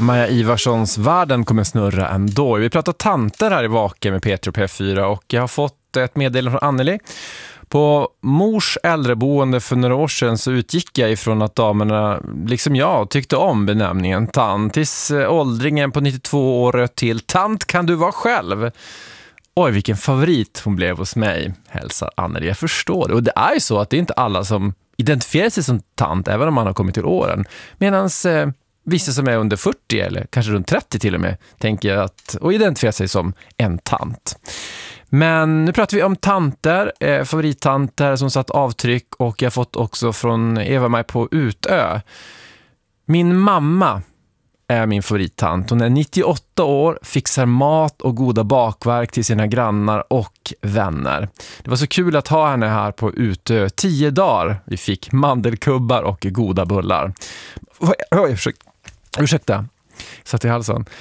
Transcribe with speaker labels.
Speaker 1: Maja Ivarssons Världen kommer snurra ändå. Vi pratar tanter här i Vaken med Peter och P4 och jag har fått ett meddelande från Anneli. På mors äldreboende för några år sedan så utgick jag ifrån att damerna, liksom jag, tyckte om benämningen tant. Tills åldringen på 92 år till tant kan du vara själv. Oj, vilken favorit hon blev hos mig, hälsar Anneli. Jag förstår det. Och det är ju så att det är inte alla som identifierar sig som tant, även om man har kommit till åren. Medan vissa som är under 40 eller kanske runt 30 till och med tänker att och identifierar sig som en tant. Men nu pratar vi om tanter, favorittanter som satt avtryck, och jag har fått också från Eva Maj på Utö. Min mamma är min favorittant. Hon är 98 år, fixar mat och goda bakverk till sina grannar och vänner. Det var så kul att ha henne här på Utö 10 dagar. Vi fick mandelkubbar och goda bullar. Ursäkta, satt i halsen.